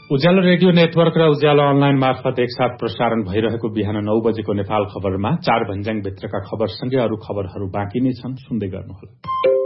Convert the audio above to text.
उज्यालो radio network र उज्यालो online मार्फत एकसाथ प्रसारण भइरहेको बिहान 9 बजेको नेपाल खबरमा 4 भन्ज्याङ भित्रका खबरसँगै अरू खबरहरू बाँकी नै छन्, सुन्दै गर्नुहोला।